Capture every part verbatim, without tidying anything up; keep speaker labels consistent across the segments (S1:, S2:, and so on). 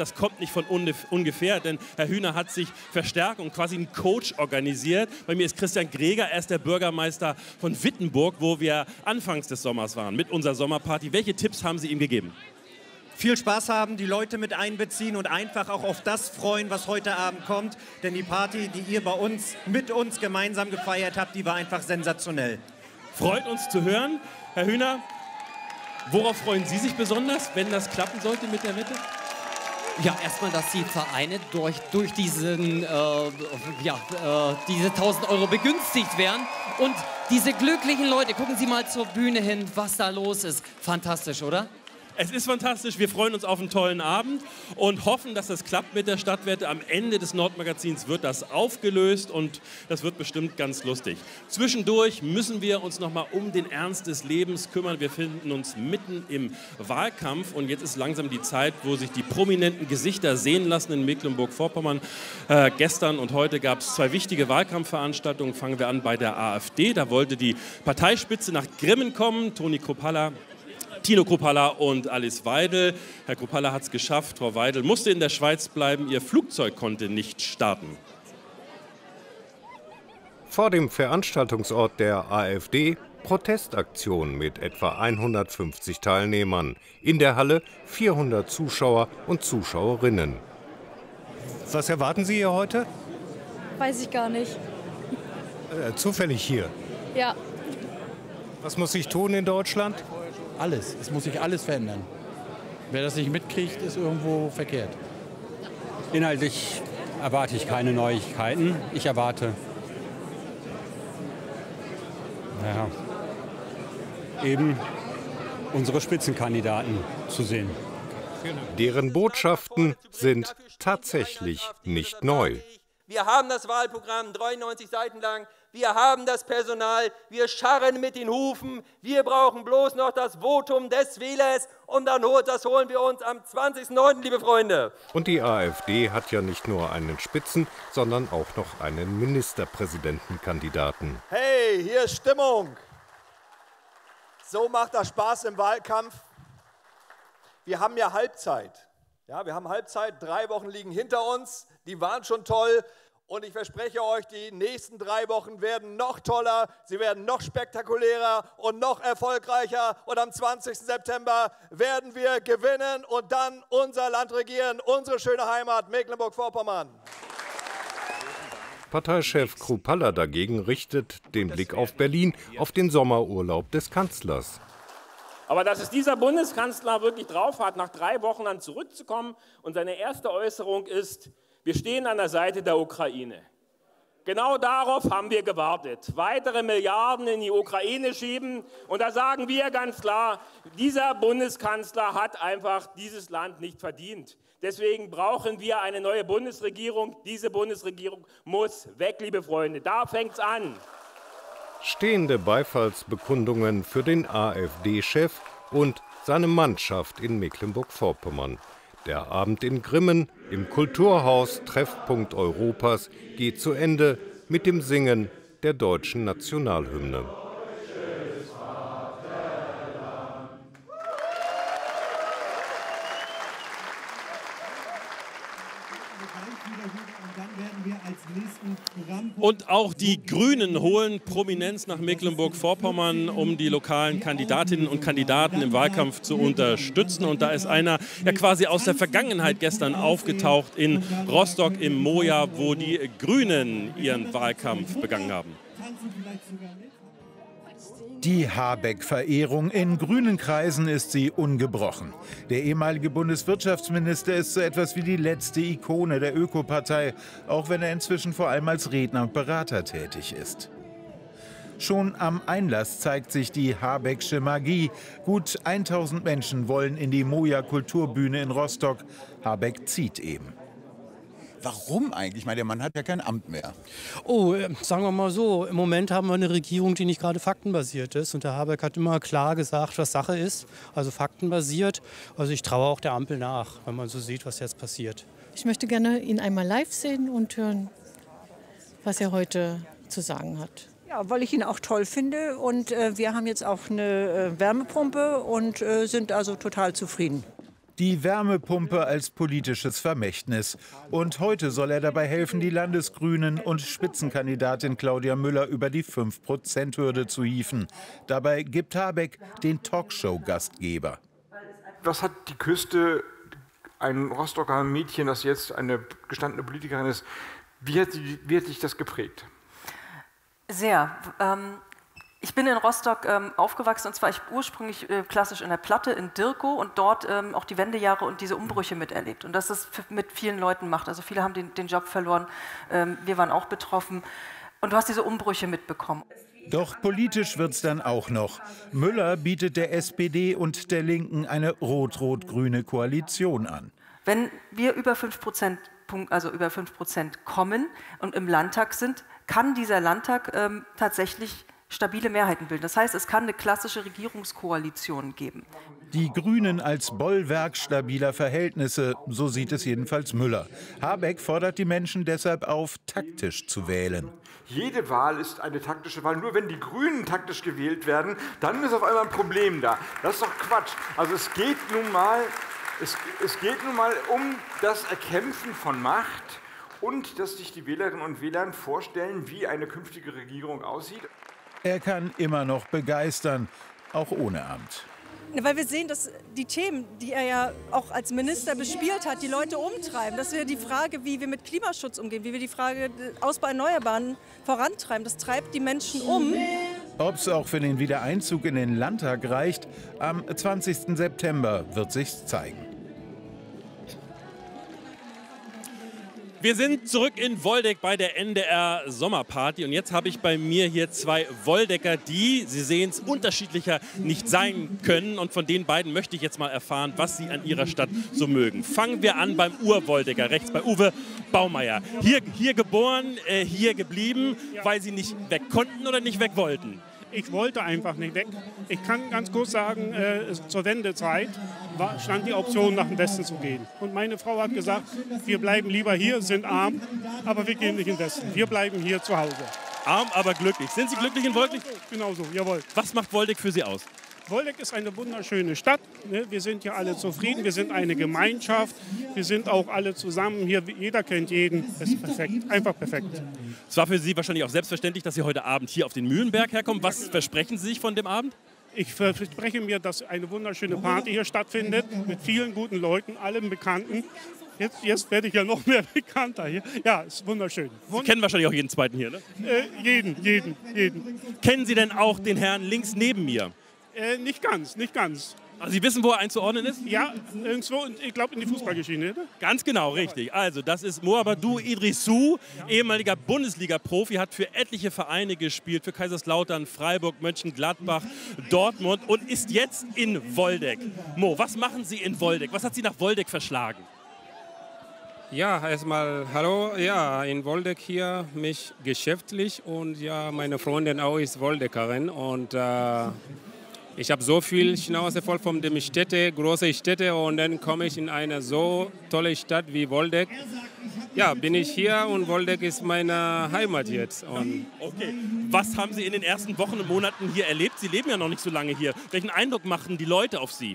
S1: das kommt nicht von ungefähr, denn Herr Hühner hat sich verstärkt und quasi einen Coach organisiert. Bei mir ist Christian Greger, er ist der Bürgermeister von Wittenburg, wo wir anfangs des Sommers waren mit unserer Sommerparty. Welche Tipps haben Sie ihm gegeben?
S2: Viel Spaß haben, die Leute mit einbeziehen und einfach auch auf das freuen, was heute Abend kommt. Denn die Party, die ihr bei uns, mit uns gemeinsam gefeiert habt, die war einfach sensationell.
S1: Freut uns zu hören. Herr Hühner, worauf freuen Sie sich besonders, wenn das klappen sollte mit der Wette?
S3: Ja, erstmal, dass die Vereine durch, durch diesen, äh, ja, äh, diese tausend Euro begünstigt werden. Und diese glücklichen Leute, gucken Sie mal zur Bühne hin, was da los ist. Fantastisch, oder?
S1: Es ist fantastisch, wir freuen uns auf einen tollen Abend und hoffen, dass das klappt mit der Stadtwette. Am Ende des Nordmagazins wird das aufgelöst und das wird bestimmt ganz lustig. Zwischendurch müssen wir uns noch mal um den Ernst des Lebens kümmern. Wir befinden uns mitten im Wahlkampf und jetzt ist langsam die Zeit, wo sich die prominenten Gesichter sehen lassen in Mecklenburg-Vorpommern. Äh, gestern und heute gab es zwei wichtige Wahlkampfveranstaltungen. Fangen wir an bei der AfD. Da wollte die Parteispitze nach Grimmen kommen. Toni Kruppalla Tino Kruppalla und Alice Weidel. Herr Kruppalla hat es geschafft. Frau Weidel musste in der Schweiz bleiben. Ihr Flugzeug konnte nicht starten.
S4: Vor dem Veranstaltungsort der AfD Protestaktion mit etwa hundertfünfzig Teilnehmern. In der Halle vierhundert Zuschauer und Zuschauerinnen.
S5: Was erwarten Sie hier heute?
S6: Weiß ich gar nicht.
S5: Äh, zufällig hier.
S6: Ja.
S5: Was muss ich tun in Deutschland?
S7: Alles. Es muss sich alles verändern. Wer das nicht mitkriegt, ist irgendwo verkehrt.
S8: Inhaltlich erwarte ich keine Neuigkeiten. Ich erwarte naja, eben unsere Spitzenkandidaten zu sehen.
S4: Deren Botschaften sind tatsächlich nicht neu.
S9: Wir haben das Wahlprogramm dreiundneunzig Seiten lang. Wir haben das Personal, wir scharren mit den Hufen, wir brauchen bloß noch das Votum des Wählers und dann holt, das holen wir uns am zwanzigsten neunten, liebe Freunde.
S4: Und die AfD hat ja nicht nur einen Spitzen, sondern auch noch einen Ministerpräsidentenkandidaten.
S10: Hey, hier ist Stimmung. So macht das Spaß im Wahlkampf. Wir haben ja Halbzeit. Ja, wir haben Halbzeit, drei Wochen liegen hinter uns, die waren schon toll. Und ich verspreche euch, die nächsten drei Wochen werden noch toller, sie werden noch spektakulärer und noch erfolgreicher. Und am zwanzigsten September werden wir gewinnen und dann unser Land regieren, unsere schöne Heimat Mecklenburg-Vorpommern.
S4: Parteichef Kruppalla dagegen richtet den Blick auf Berlin, auf den Sommerurlaub des Kanzlers.
S11: Aber dass es dieser Bundeskanzler wirklich drauf hat, nach drei Wochen dann zurückzukommen und seine erste Äußerung ist: Wir stehen an der Seite der Ukraine. Genau darauf haben wir gewartet. Weitere Milliarden in die Ukraine schieben. Und da sagen wir ganz klar, dieser Bundeskanzler hat einfach dieses Land nicht verdient. Deswegen brauchen wir eine neue Bundesregierung. Diese Bundesregierung muss weg, liebe Freunde. Da fängt's an.
S4: Stehende Beifallsbekundungen für den AfD-Chef und seine Mannschaft in Mecklenburg-Vorpommern. Der Abend in Grimmen im Kulturhaus Treffpunkt Europas geht zu Ende mit dem Singen der deutschen Nationalhymne.
S1: Und auch die Grünen holen Prominenz nach Mecklenburg-Vorpommern, um die lokalen Kandidatinnen und Kandidaten im Wahlkampf zu unterstützen. Und da ist einer ja quasi aus der Vergangenheit gestern aufgetaucht in Rostock im Moja, wo die Grünen ihren Wahlkampf begangen haben.
S12: Die Habeck-Verehrung in grünen Kreisen ist sie ungebrochen. Der ehemalige Bundeswirtschaftsminister ist so etwas wie die letzte Ikone der Ökopartei, auch wenn er inzwischen vor allem als Redner und Berater tätig ist. Schon am Einlass zeigt sich die Habecksche Magie. Gut tausend Menschen wollen in die Moja Kulturbühne in Rostock. Habeck zieht eben.
S13: Warum eigentlich? Ich meine, der Mann hat ja kein Amt mehr.
S14: Oh, sagen wir mal so, im Moment haben wir eine Regierung, die nicht gerade faktenbasiert ist. Und der Habeck hat immer klar gesagt, was Sache ist, also faktenbasiert. Also ich traue auch der Ampel nach, wenn man so sieht, was jetzt passiert.
S6: Ich möchte gerne ihn einmal live sehen und hören, was er heute zu sagen hat.
S15: Ja, weil ich ihn auch toll finde. Und äh, wir haben jetzt auch eine äh, Wärmepumpe und äh, sind also total zufrieden.
S12: Die Wärmepumpe als politisches Vermächtnis. Und heute soll er dabei helfen, die Landesgrünen und Spitzenkandidatin Claudia Müller über die fünf Prozent Hürde zu hieven. Dabei gibt Habeck den Talkshow-Gastgeber.
S16: Was hat die Küste, ein Rostocker Mädchen, das jetzt eine gestandene Politikerin ist, wie hat, die, wie hat sich das geprägt?
S17: Sehr. Ähm Ich bin in Rostock ähm, aufgewachsen, und zwar ich ursprünglich äh, klassisch in der Platte in Dirkow und dort ähm, auch die Wendejahre und diese Umbrüche miterlebt. Und das ist mit vielen Leuten macht. Also viele haben den, den Job verloren, ähm, wir waren auch betroffen. Und du hast diese Umbrüche mitbekommen.
S12: Doch politisch wird's dann auch noch. Müller bietet der S P D und der Linken eine rot-rot-grüne Koalition an.
S17: Wenn wir über fünf Prozent, also über fünf Prozent kommen und im Landtag sind, kann dieser Landtag ähm, tatsächlich stabile Mehrheiten bilden. Das heißt, es kann eine klassische Regierungskoalition geben.
S12: Die Grünen als Bollwerk stabiler Verhältnisse, so sieht es jedenfalls Müller. Habeck fordert die Menschen deshalb auf, taktisch zu wählen.
S16: Jede Wahl ist eine taktische Wahl. Nur wenn die Grünen taktisch gewählt werden, dann ist auf einmal ein Problem da. Das ist doch Quatsch. Also es geht nun mal, es, es geht nun mal um das Erkämpfen von Macht und dass sich die Wählerinnen und Wähler vorstellen, wie eine künftige Regierung aussieht.
S12: Er kann immer noch begeistern, auch ohne Amt.
S18: Weil wir sehen, dass die Themen, die er ja auch als Minister bespielt hat, die Leute umtreiben. Dass wir die Frage, wie wir mit Klimaschutz umgehen, wie wir die Frage Ausbau Erneuerbaren vorantreiben, das treibt die Menschen um.
S12: Ob es auch für den Wiedereinzug in den Landtag reicht, am zwanzigsten September wird sich's zeigen.
S1: Wir sind zurück in Woldeck bei der N D R Sommerparty und jetzt habe ich bei mir hier zwei Woldecker, die, Sie sehen es, unterschiedlicher nicht sein können, und von den beiden möchte ich jetzt mal erfahren, was sie an ihrer Stadt so mögen. Fangen wir an beim Ur-Woldecker, rechts bei Uwe Baumeier. Hier, hier geboren, äh, hier geblieben, weil Sie nicht weg konnten oder nicht weg wollten?
S19: Ich wollte einfach nicht weg. Ich kann ganz kurz sagen, äh, zur Wendezeit war, stand die Option, nach dem Westen zu gehen. Und meine Frau hat gesagt, wir bleiben lieber hier, sind arm, aber wir gehen nicht in den Westen. Wir bleiben hier zu Hause.
S1: Arm, aber glücklich. Sind Sie glücklich in Woldeck?
S19: Genau so, jawohl.
S1: Was macht Woldeck für Sie aus?
S19: Woldeck ist eine wunderschöne Stadt. Wir sind hier alle zufrieden. Wir sind eine Gemeinschaft. Wir sind auch alle zusammen hier. Jeder kennt jeden. Das ist perfekt. Einfach perfekt.
S1: Es war für Sie wahrscheinlich auch selbstverständlich, dass Sie heute Abend hier auf den Mühlenberg herkommen. Was versprechen Sie sich von dem Abend?
S19: Ich verspreche mir, dass eine wunderschöne Party hier stattfindet. Mit vielen guten Leuten, allen Bekannten. Jetzt, jetzt werde ich ja noch mehr bekannter hier. Ja, ist wunderschön.
S1: Sie kennen wahrscheinlich auch jeden zweiten hier, ne?
S19: Äh, jeden, jeden, jeden.
S1: Kennen Sie denn auch den Herrn links neben mir?
S19: Äh, nicht ganz, nicht ganz.
S1: Also Sie wissen, wo er einzuordnen ist?
S19: Ja, irgendwo, ich glaube in die Fußballgeschichte.
S1: Ganz genau, richtig. Also das ist Mohamedou Idrissou, ehemaliger Bundesliga-Profi, hat für etliche Vereine gespielt, für Kaiserslautern, Freiburg, Mönchengladbach, Dortmund und ist jetzt in Woldeck. Mo, was machen Sie in Woldeck? Was hat Sie nach Woldeck verschlagen?
S20: Ja, erstmal hallo. Ja, in Woldeck hier, mich geschäftlich, und ja, meine Freundin auch ist Woldeckerin, und äh, ich habe so viel Schnauze voll von den Städten, große Städte, und dann komme ich in eine so tolle Stadt wie Woldeck. Ja, bin ich hier, und Woldeck ist meine Heimat jetzt. Und
S1: okay. Was haben Sie in den ersten Wochen und Monaten hier erlebt? Sie leben ja noch nicht so lange hier. Welchen Eindruck machen die Leute auf Sie?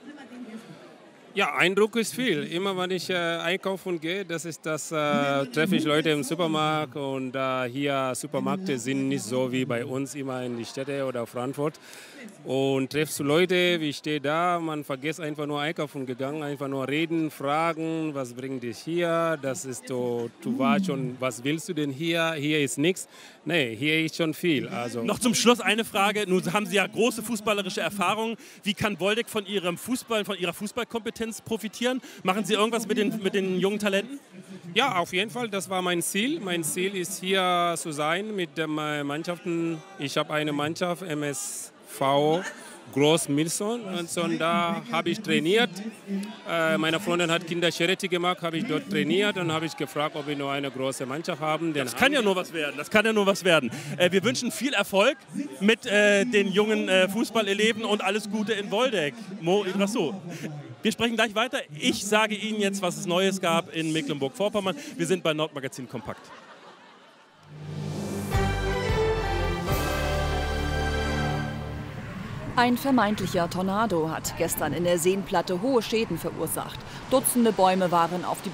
S20: Ja, Eindruck ist viel. Immer wenn ich äh, einkaufen gehe, das ist das, äh, treffe ich Leute im Supermarkt, und äh, hier Supermärkte sind nicht so wie bei uns immer in die Städte oder Frankfurt. Und triffst du Leute, wie ich stehe da, man vergisst einfach nur einkaufen gegangen, einfach nur reden, fragen, was bringt dich hier, das ist so, du warst schon, was willst du denn hier, hier ist nichts. Nee, hier ist schon viel. Also
S1: noch zum Schluss eine Frage, nun haben Sie ja große fußballerische Erfahrungen, wie kann Woldeck von Ihrem Fußball, von Ihrer Fußballkompetenz profitieren? Machen Sie irgendwas mit den, mit den jungen Talenten?
S20: Ja, auf jeden Fall, das war mein Ziel. Mein Ziel ist hier zu sein mit den Mannschaften. Ich habe eine Mannschaft, M S V Groß-Milson, und so, und da habe ich trainiert. Äh, meine Freundin hat Kinder-Charity gemacht, habe ich dort trainiert, und habe ich gefragt, ob wir nur eine große Mannschaft haben. Den
S1: das kann ja nur was werden, das kann ja nur was werden. Äh, wir wünschen viel Erfolg mit äh, den jungen äh, Fußballeleven und alles Gute in Woldeck. Mo Idrissou. Wir sprechen gleich weiter. Ich sage Ihnen jetzt, was es Neues gab in Mecklenburg-Vorpommern. Wir sind bei Nordmagazin Kompakt.
S21: Ein vermeintlicher Tornado hat gestern in der Seenplatte hohe Schäden verursacht. Dutzende Bäume waren auf die